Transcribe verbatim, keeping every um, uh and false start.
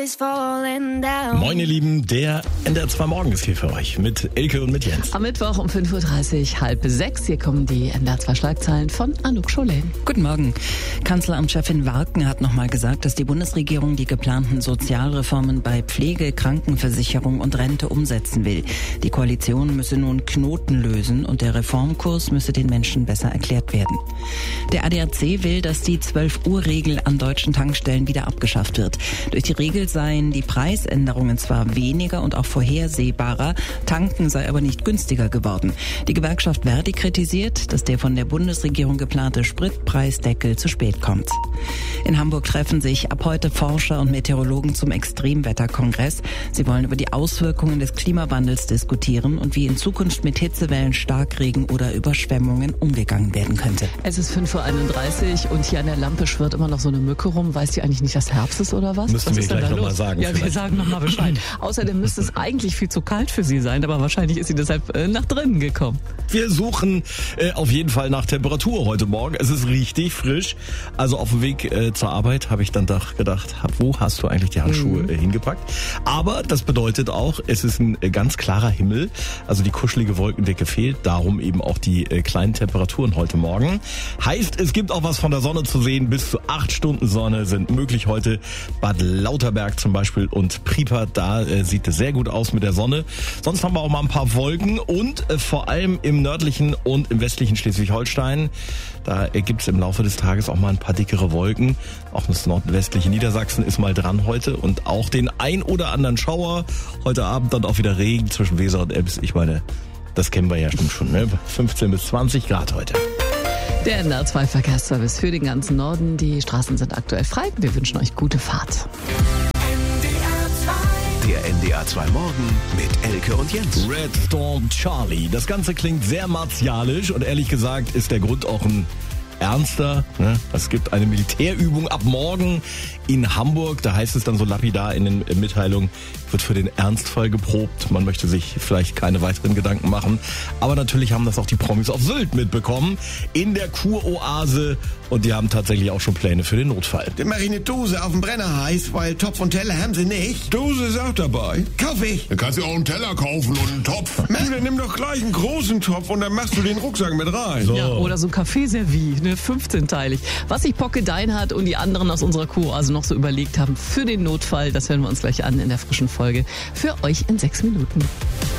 is falling down. Moin ihr Lieben, der N D R zwei Morgen ist hier für euch mit Elke und mit Jens. Am Mittwoch um fünf Uhr dreißig, halb sechs. Hier kommen die N D R zwei Schlagzeilen von Anouk Scholen. Guten Morgen. Kanzleramtschefin Warken hat nochmal gesagt, dass die Bundesregierung die geplanten Sozialreformen bei Pflege, Krankenversicherung und Rente umsetzen will. Die Koalition müsse nun Knoten lösen und der Reformkurs müsse den Menschen besser erklärt werden. Der A D A C will, dass die zwölf Uhr Regel an deutschen Tankstellen wieder abgeschafft wird. Durch die Regel seien die Preisänderungen zwar weniger und auch vorhersehbarer, tanken sei aber nicht günstiger geworden. Die Gewerkschaft Verdi kritisiert, dass der von der Bundesregierung geplante Spritpreisdeckel zu spät kommt. In Hamburg treffen sich ab heute Forscher und Meteorologen zum Extremwetterkongress. Sie wollen über die Auswirkungen des Klimawandels diskutieren und wie in Zukunft mit Hitzewellen, Starkregen oder Überschwemmungen umgegangen werden könnte. Es ist fünf Uhr einunddreißig und hier an der Lampe schwirrt immer noch so eine Mücke rum. Weiß die eigentlich nicht, dass Herbst ist oder was? Müssen was wir ist denn gleich da nochmal los? sagen. Ja, vielleicht. wir sagen nochmal Bescheid. Außerdem müsste es eigentlich viel zu kalt für sie sein, aber wahrscheinlich ist sie deshalb äh, nach drinnen gekommen. Wir suchen äh, auf jeden Fall nach Temperatur heute Morgen. Es ist richtig frisch. Also auf dem Weg äh, zur Arbeit habe ich dann doch gedacht, hab, wo hast du eigentlich die Handschuhe mhm. äh, hingepackt? Aber das bedeutet auch, es ist ein äh, ganz klarer Himmel. Also die kuschelige Wolkendecke fehlt. Darum eben auch die äh, kleinen Temperaturen heute Morgen. Heißt, es gibt auch was von der Sonne zu sehen. Bis zu acht Stunden Sonne sind möglich heute. Bad Lauterberg zum Beispiel und Pripyat, da äh, sieht es sehr gut aus mit der Sonne. Sonst haben wir auch mal ein paar Wolken und äh, vor allem im nördlichen und im westlichen Schleswig-Holstein, da äh, gibt es im Laufe des Tages auch mal ein paar dickere Wolken. Auch das nordwestliche Niedersachsen ist mal dran heute und auch den ein oder anderen Schauer. Heute Abend dann auch wieder Regen zwischen Weser und Ems. Ich meine, das kennen wir ja schon, ne? fünfzehn bis zwanzig Grad heute. Der N D R zwei Verkehrsservice für den ganzen Norden. Die Straßen sind aktuell frei. Wir wünschen euch gute Fahrt. Der N D R zwei Morgen mit Elke und Jens. Red Storm Charlie. Das Ganze klingt sehr martialisch und ehrlich gesagt ist der Grund auch ein ernster. Ne? Es gibt eine Militärübung ab morgen in Hamburg. Da heißt es dann so lapidar in den Mitteilungen, wird für den Ernstfall geprobt. Man möchte sich vielleicht keine weiteren Gedanken machen. Aber natürlich haben das auch die Promis auf Sylt mitbekommen. In der Kuroase. Und die haben tatsächlich auch schon Pläne für den Notfall. Dann mache ich eine Dose auf den Brenner heiß, weil Topf und Teller haben sie nicht. Dose ist auch dabei. Kauf ich. Dann kannst du auch einen Teller kaufen und einen Topf. Du, dann nimm doch gleich einen großen Topf und dann machst du den Rucksack mit rein. So. Ja, oder so ein Kaffeeservie, ne, fünfzehnteilig. Was sich Pocke Deinhardt und die anderen aus unserer Kuroase noch so überlegt haben für den Notfall, das hören wir uns gleich an in der frischen Folge. Für euch in sechs Minuten.